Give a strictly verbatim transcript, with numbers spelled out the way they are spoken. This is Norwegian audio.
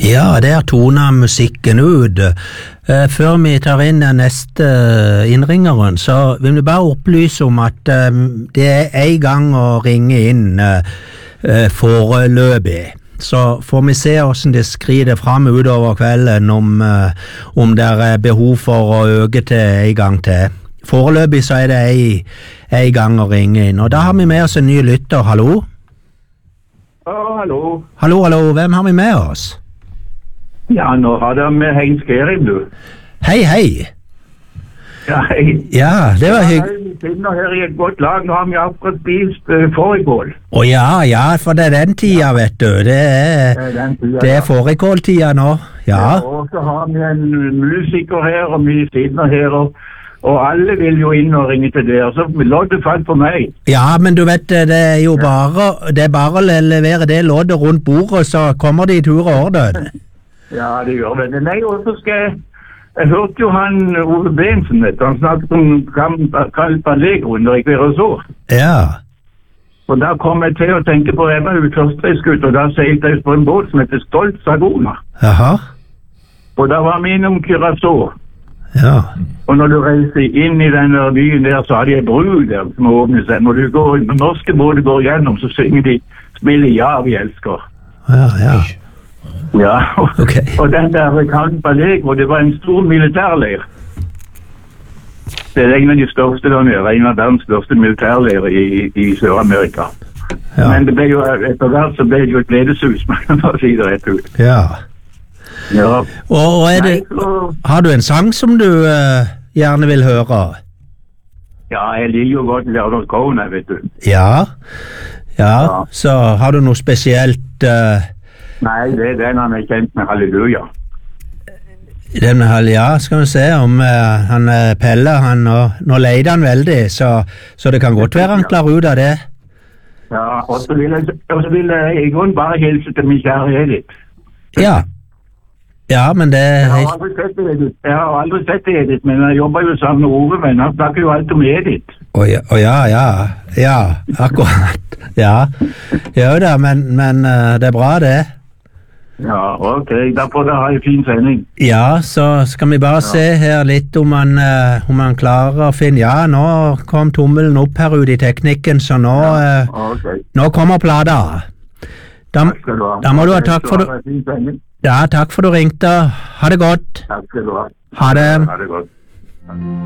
Ja, der toner musikken ut. Eh, Før vi tar inn den neste innringeren, så vil vi bare opplyse om at eh, det er en gang å ringe inn eh, eh, foreløpig. Så får vi se hvordan det skrider fram utover kvelden om, eh, om det er behov for å øke til en gang til. Foreløpig så er det en, en gang å ringe inn, og da har vi med oss en ny lytter. Hallo? Ja, hallo. Hallo, hallo, hvem har vi med oss? Ja, nå har de med Heinz Gerim, du. Hei, hei. Ja, hei. Ja, det var Ja, hyggelig. vi sitter her i et godt lag. Nå har vi akkurat spist uh, fårikål. Å ja, ja, for det er den tida, vet du. Det er, Det er den tida, det ja. er fårikåltida nå. Ja. Og så har vi en musiker her, og vi sitter her, og, og alle vil jo inn og ringe til dere. Så loddet falt for meg. Ja, men du vet, det er jo bare, det er bare å levere det loddet rundt bordet, så kommer de i tur og orden. Ja, det gjør det. Nei, og så skal jeg... Jeg hørte jo han Ove Bensen, vet du. Han snakket om kalt Allegro når jeg var så. Ja. Og da kom jeg til å tenke på, jeg var jo førstreisgutt, og da seilte jeg på en båt som heter Stolt Sagona. Jaha. Og da var vi innom Curaçao. Ja. Og når du reiser inn i denne byen der, så har de en bru der som åpner seg. Når du går, når norske båter går gjennom, så synger de spiller Ja, vi elsker. Ja, ja. Ja, og, Ok. og den der Camp Allegro, det var en stor militærleir. Det er en av de største der nede, en av verdens største militærleirer i, i Sør-Amerika. Ja. Men det ble jo, etter hvert så ble det jo et gledeshus, men hva sier det rett ut? Ja. Ja. Og er det, Nei, så- har du en sang som du eh, gjerne vil høre? Ja, jeg liker jo godt Leonard Cohen, vet du. Ja. Ja, Ja. så har du noe spesielt... eh, Nei, det er den han er kjent med, halleluja. Den med, ja, skal vi se om eh, han eh, Pelle, han, nå, nå leide han veldig, så, så det kan godt være han klarer ut av det. Ja, og så vil jeg, og så vil jeg i grunnen bare hilse til min kjære Edith. Ja. Ja, men det Jeg er har helt... aldri sett Edith, jeg har aldri sett Edith, men jeg jobber jo sammen med Ove, men han snakker jo alt om Edith. Å ja, å ja, ja, ja, akkurat. Ja, jo da, men, men eh, det er bra det. Ja, ok, da får dere ha en fin sending. Ja, så skal vi bare se her litt om han, eh, om han klarer å finne... Ja, nå kom tommelen opp her ute i teknikken, så nå, eh, Ok, nå kommer plata. Da, takk skal du ha. da må du ha takk for du. du... Ja, takk for du ringte. Ha det godt. Takk skal du ha. Ha det. Ha det godt.